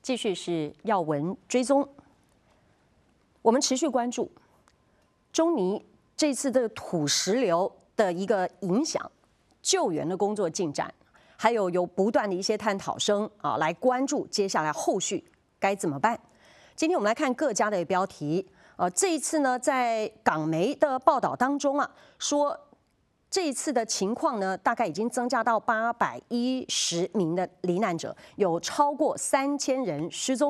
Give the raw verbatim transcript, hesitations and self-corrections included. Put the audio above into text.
继续是要闻追踪，我们持续关注中泥这次的土石流的一个影响、救援的工作进展，还有有不断的一些探讨声啊，来关注接下来后续该怎么办。今天我们来看各家的标题，呃，这一次呢，在港媒的报道当中啊，说这一次的情况呢，大概已经增加到八百一十名的罹难者，有超过三千人失踪。